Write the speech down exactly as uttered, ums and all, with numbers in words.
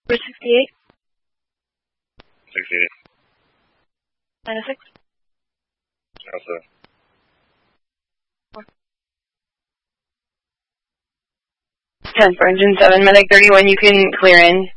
For sixty-eight. sixty-eight. nine oh six. nine oh seven. ten for engine seven, Medic thirty-one, you can clear in.